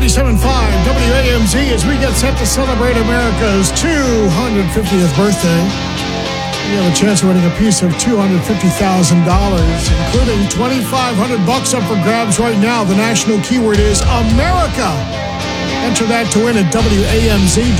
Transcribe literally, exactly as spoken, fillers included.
ninety-seven point five W A M Z as we get set to celebrate America's two hundred fiftieth birthday. You have a chance of winning a piece of two hundred fifty thousand dollars, including twenty-five hundred bucks up for grabs right now. The national keyword is America. Enter that to win at W A M Z.